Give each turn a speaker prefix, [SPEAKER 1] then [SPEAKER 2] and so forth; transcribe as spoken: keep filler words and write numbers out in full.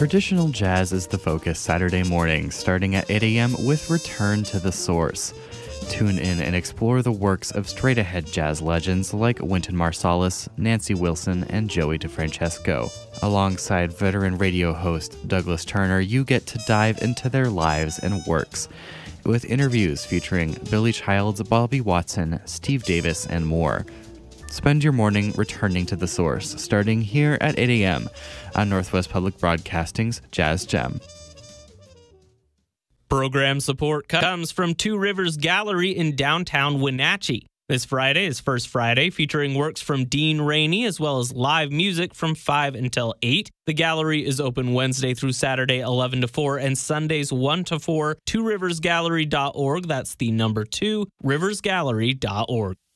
[SPEAKER 1] Traditional jazz is the focus Saturday mornings, starting at eight a.m. with Return to the Source. Tune in and explore the works of straight-ahead jazz legends like Wynton Marsalis, Nancy Wilson, and Joey DeFrancesco. Alongside veteran radio host Douglas Turner, you get to dive into their lives and works, with interviews featuring Billy Childs, Bobby Watson, Steve Davis, and more. Spend your morning returning to the source, starting here at eight a.m. on Northwest Public Broadcasting's Jazz Gem.
[SPEAKER 2] Program support comes from Two Rivers Gallery in downtown Wenatchee. This Friday is First Friday, featuring works from Dean Rainey as well as live music from five until eight. The gallery is open Wednesday through Saturday, eleven to four, and Sundays, one to four. two rivers gallery dot org. That's the number two, rivers gallery dot org.